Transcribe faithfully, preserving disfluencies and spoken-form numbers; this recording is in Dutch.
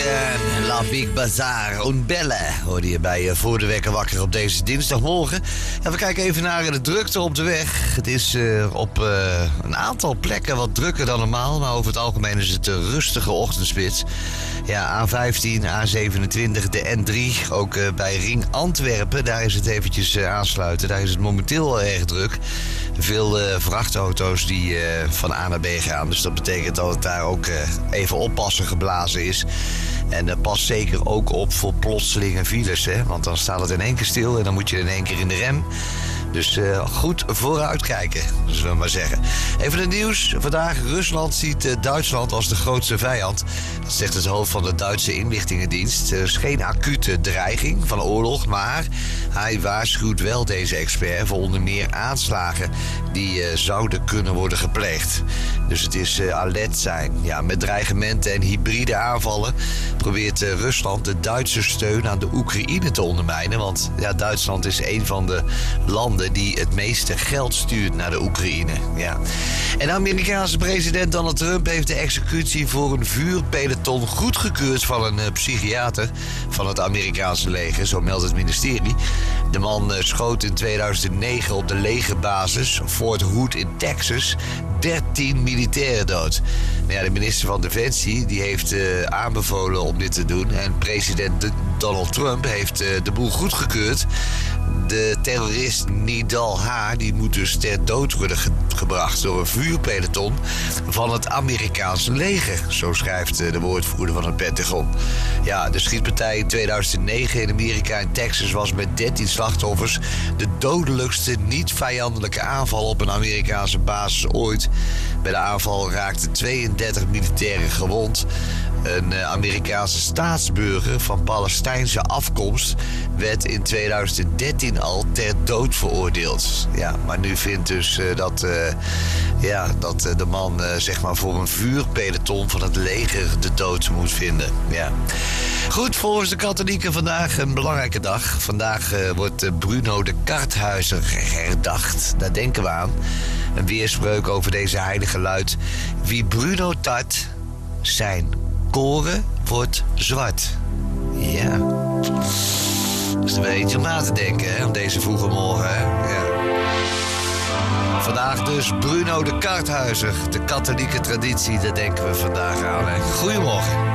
en La Big Bazaar, Un Belle, hoorde je bij uh, Voor de Wekker Wakker op deze dinsdagmorgen. Ja, we kijken even naar de drukte op de weg. Het is uh, op uh, een aantal plekken wat drukker dan normaal, maar over het algemeen is het een rustige ochtendspits. Ja, A vijftien, A zevenentwintig, de N drie, ook uh, bij Ring Antwerpen, daar is het eventjes uh, aansluiten. Daar is het momenteel uh, erg druk. Veel uh, vrachtauto's die uh, van A naar B gaan, dus dat betekent dat het daar ook uh, even oppassen geblazen is. En uh, pas zeker ook op voor plotselinge files, hè? Want dan staat het in één keer stil en dan moet je in één keer in de rem. Dus uh, goed vooruitkijken, zullen we maar zeggen. Even het nieuws. Vandaag Rusland ziet uh, Duitsland als de grootste vijand. Dat zegt het hoofd van de Duitse inlichtingendienst. Er is geen acute dreiging van oorlog, maar hij waarschuwt wel deze expert voor onder meer aanslagen die uh, zouden kunnen worden gepleegd. Dus het is uh, alert zijn. Ja, met dreigementen en hybride aanvallen probeert uh, Rusland de Duitse steun aan de Oekraïne te ondermijnen. Want ja, Duitsland is een van de landen die het meeste geld stuurt naar de Oekraïne. Ja. En de Amerikaanse president Donald Trump heeft de executie voor een vuurpeloton goedgekeurd van een uh, psychiater van het Amerikaanse leger, zo meldt het ministerie. De man uh, schoot in tweeduizend negen op de legerbasis Fort Hood in Texas dertien militairen dood. Ja, de minister van Defensie die heeft uh, aanbevolen om dit te doen en president Donald Trump heeft uh, de boel goedgekeurd. De terrorist Nidal H. die moet dus ter dood worden ge- gebracht door een vuurpeloton van het Amerikaanse leger. Zo schrijft uh, de woordvoerder van het Pentagon. Ja, de schietpartij in tweeduizend negen in Amerika en Texas was met dertien slachtoffers de dodelijkste niet-vijandelijke aanval op een Amerikaanse basis ooit. Bij de aanval raakten tweeëndertig militairen gewond. Een uh, Amerikaanse staatsburger van Palestijnse afkomst werd in tweeduizend dertien al ter dood veroordeeld. Ja, maar nu vindt dus uh, dat, uh, ja, dat uh, de man uh, zeg maar voor een vuurpeloton van het leger de dood moet vinden. Ja. Goed, volgens de katholieken vandaag een belangrijke dag. Vandaag uh, wordt uh, Bruno de Karthuizer herdacht. Daar denken we aan. Een weerspreuk over deze heilige luidt: wie Bruno tart, zijn koren wordt zwart. Ja. Dat is er wel eentje om na te denken, hè, op deze vroege morgen. Hè? Ja. Vandaag dus Bruno de Karthuizer. De katholieke traditie, daar denken we vandaag aan. Hè. Goedemorgen.